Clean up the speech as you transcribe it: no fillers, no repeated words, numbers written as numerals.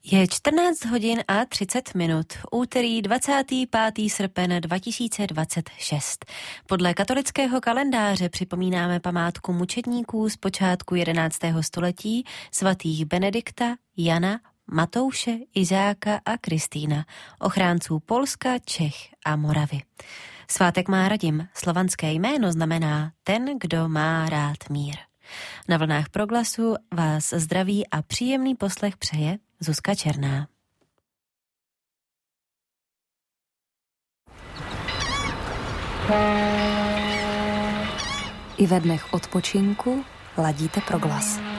Je 14 hodin a 30 minut, úterý 25. srpen 2026. Podle katolického kalendáře připomínáme památku mučedníků z počátku 11. století svatých Benedikta, Jana, Matouše, Izáka a Kristýna, ochránců Polska, Čech a Moravy. Svátek má Radim, slovanské jméno znamená ten, kdo má rád mír. Na vlnách Proglasu vás zdraví a příjemný poslech přeje Zuzka Černá. I ve dnech odpočinku ladíte Proglas.